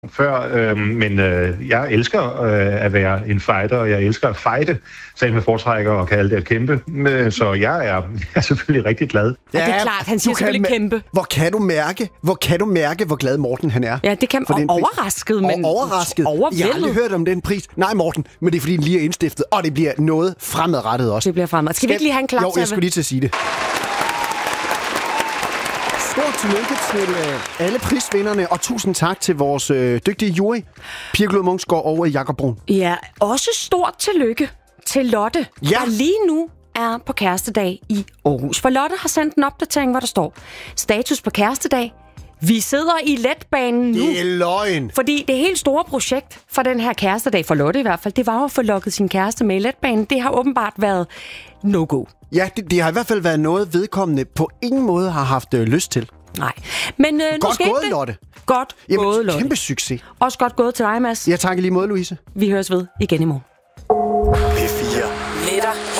før, men jeg elsker at være en fighter, og jeg elsker at fighte, selv med foretrækker og kalde det at kæmpe. Så jeg er selvfølgelig rigtig glad. Ja, det er klart, han siger selvfølgelig kæmpe. Hvor kan du mærke, hvor glad Morten han er? Ja, det kan man. Overrasket, men overrasket. Jeg har aldrig hørt om den pris. Nej, Morten, men det er fordi, den lige er indstiftet, og det bliver noget fremadrettet også. Det bliver fremadrettet. Skal vi ikke lige have en klap? Jo, jeg skulle lige til at sige det. Stort tillykke til alle prisvinderne, og tusind tak til vores dygtige jury, Pia Glod Munksgaard og Jakob Brun. Ja, også stort tillykke til Lotte, der lige nu er på kærestedag i Aarhus. For Lotte har sendt en opdatering, hvor der står: status på kærestedag. Vi sidder i letbanen nu. Det er løgn. Fordi det helt store projekt for den her kærestedag, for Lotte i hvert fald, det var jo at få lukket sin kæreste med i letbanen. Det har åbenbart været no-go. Ja, det har i hvert fald været noget, vedkommende på ingen måde har haft lyst til. Nej, men godt gået, Lotte. Godt gået, Lotte. Kæmpe succes. Også godt gået til dig, Mads. Ja, tak i lige måde, Louise. Vi høres ved igen i morgen.